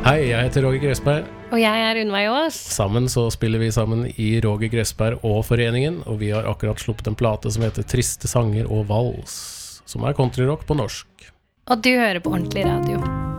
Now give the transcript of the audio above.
Hei, jeg heter Roger Gressberg. Og jeg Unnveig Aas. Sammen så spiller vi sammen i Roger Gressberg og Foreningen, og vi har akkurat sluppet en plate som heter Triste sanger og vals, som countryrock på norsk. Og du hører på Ordentlig Radio.